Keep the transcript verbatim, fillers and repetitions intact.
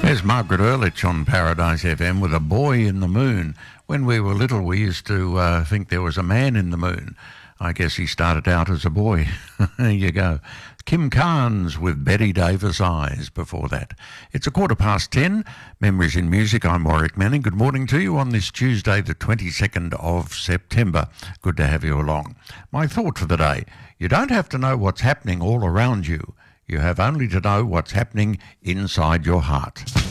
There's Margaret Ehrlich on Paradise F M with A Boy in the Moon. When we were little, we used to uh, think there was a man in the moon. I guess he started out as a boy. There you go. Kim Carnes with Betty Davis Eyes before that. It's a quarter past ten. Memories in Music. I'm Warwick Manning. Good morning to you on this Tuesday, the twenty-second of September. Good to have you along. My thought for the day: you don't have to know what's happening all around you. You have only to know what's happening inside your heart.